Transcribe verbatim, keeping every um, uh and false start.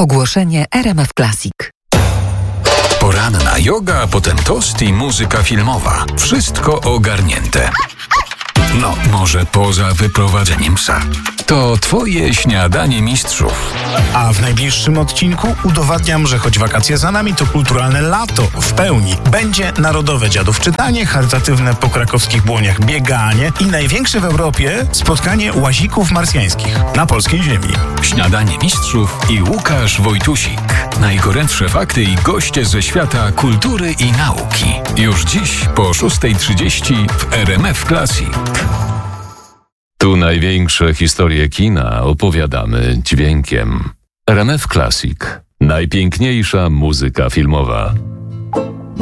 Ogłoszenie R M F Classic. Poranna joga, a potem tost i muzyka filmowa. Wszystko ogarnięte. No, może poza wyprowadzeniem psa. To twoje śniadanie mistrzów. A w najbliższym odcinku udowadniam, że choć wakacje za nami, to kulturalne lato w pełni. Będzie narodowe dziadów czytanie, charytatywne po krakowskich błoniach bieganie i największe w Europie spotkanie łazików marsjańskich na polskiej ziemi. Śniadanie mistrzów i Łukasz Wojtusik. Najgorętsze fakty i goście ze świata kultury i nauki. Już dziś po szósta trzydzieści w R M F Classic. Tu największe historie kina opowiadamy dźwiękiem. R M F Classic. Najpiękniejsza muzyka filmowa.